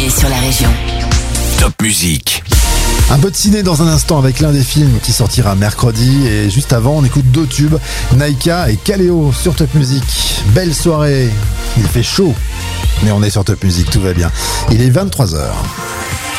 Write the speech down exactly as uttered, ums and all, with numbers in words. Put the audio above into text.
sur la région. Top Musique. Un peu de ciné dans un instant avec l'un des films qui sortira mercredi. Et juste avant, on écoute deux tubes, Naika et Kaleo sur Top Musique. Belle soirée, il fait chaud, mais on est sur Top Musique, tout va bien. Il est vingt-trois heures.